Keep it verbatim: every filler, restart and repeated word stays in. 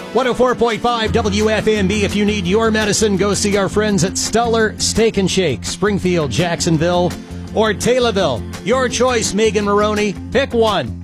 one oh four point five W F M B. If you need your medicine, go see our friends at Stellar Steak and Shake, Springfield, Jacksonville, or Taylorville. Your choice, Megan Maroney. Pick one.